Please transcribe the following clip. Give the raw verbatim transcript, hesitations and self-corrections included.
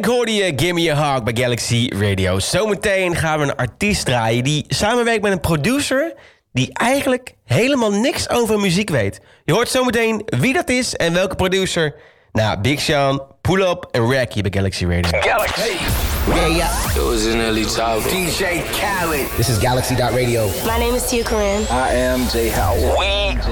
Natuurlijk hoorde je Gimme a Hug bij Galaxy Radio. Zometeen gaan we een artiest draaien die samenwerkt met een producer die eigenlijk helemaal niks over muziek weet. Je hoort zometeen wie dat is en welke producer. Nou, Big Sean, Pull Up en Racky bij Galaxy Radio. Galaxy. Yeah, yeah. It was in early childhood. D J Khaled. This is Galaxy dot radio. My name is Tia Corinne. I am Jay Howard. We